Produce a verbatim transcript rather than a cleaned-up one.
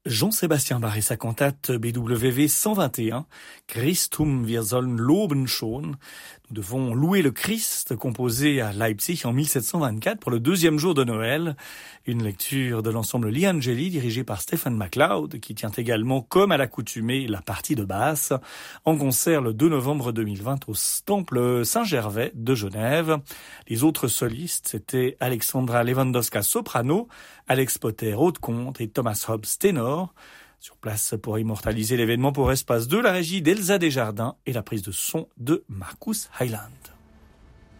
Jean-Sébastien Bach et sa cantate B W V cent vingt et un, Christum wir sollen loben schon. Nous devons louer le Christ, composé à Leipzig en mille sept cent vingt-quatre pour le deuxième jour de Noël. Une lecture de l'ensemble Lee Angeli dirigé par Stephen MacLeod, qui tient également, comme à l'accoutumée, la partie de basse, en concert le deux novembre deux mille vingt au Temple Saint-Gervais de Genève. Les autres solistes, c'était Alexandra Lewandowska soprano, Alex Potter haute-comte et Thomas Hobbs ténor. Sur place pour immortaliser l'événement pour Espace deux, la régie d'Elsa Desjardins et la prise de son de Marcus Highland.